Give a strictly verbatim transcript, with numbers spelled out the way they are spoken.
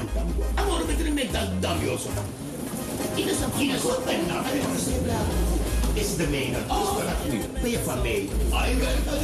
cambio. Amore, mentre mi metta damioso. Io so chi ne so, e no, e non sembra. Is the main of this, but I feel for me. I